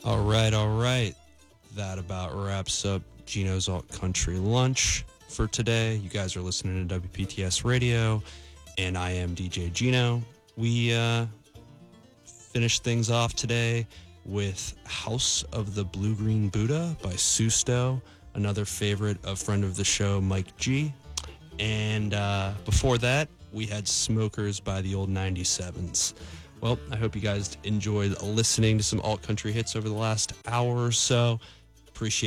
All right, all right. That about wraps up Gino's Alt Country Lunch for today. You guys are listening to WPTS Radio, and I am DJ Gino. We finished things off today with House of the Blue Green Buddha by Susto, another favorite of friend of the show, Mike G. And before that, we had Smokers by the Old 97s. Well, I hope you guys enjoyed listening to some alt country hits over the last hour or so. Appreciate